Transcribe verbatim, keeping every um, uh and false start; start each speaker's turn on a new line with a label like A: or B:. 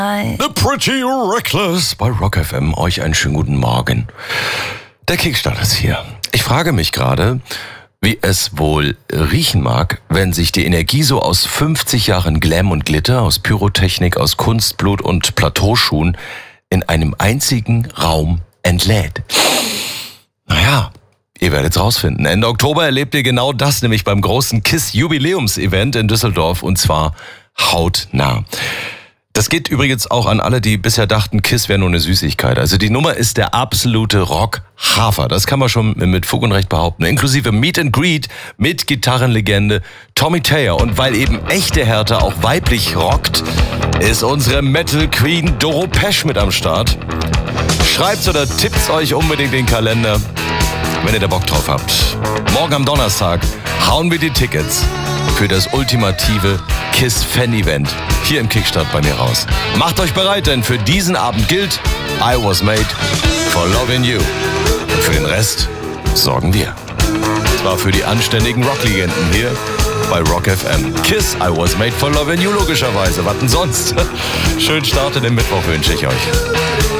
A: The Pretty Reckless bei Rock F M. Euch einen schönen guten Morgen. Der Kickstart ist hier. Ich frage mich gerade, wie es wohl riechen mag, wenn sich die Energie so aus fünfzig Jahren Glam und Glitter, aus Pyrotechnik, aus Kunst, Blut und Plateauschuhen in einem einzigen Raum entlädt. Naja, ihr werdet's rausfinden. Ende Oktober erlebt ihr genau das, nämlich beim großen KISS-Jubiläums-Event in Düsseldorf, und zwar hautnah. Das geht übrigens auch an alle, die bisher dachten, KISS wäre nur eine Süßigkeit. Also die Nummer ist der absolute Rock-Hafer. Das kann man schon mit Fug und Recht behaupten. Inklusive Meet and Greet mit Gitarrenlegende Tommy Thayer. Und weil eben echte Härte auch weiblich rockt, ist unsere Metal Queen Doro Pesch mit am Start. Schreibt's oder tippt's euch unbedingt den Kalender, wenn ihr da Bock drauf habt. Morgen am Donnerstag hauen wir die Tickets für das ultimative KISS-Fan-Event hier im Kickstart bei mir raus. Macht euch bereit, denn für diesen Abend gilt I was made for loving you. Und für den Rest sorgen wir. Zwar für die anständigen Rocklegenden hier bei Rock F M. KISS, I was made for loving you, logischerweise. Was denn sonst? Schönen Start in den Mittwoch wünsche ich euch.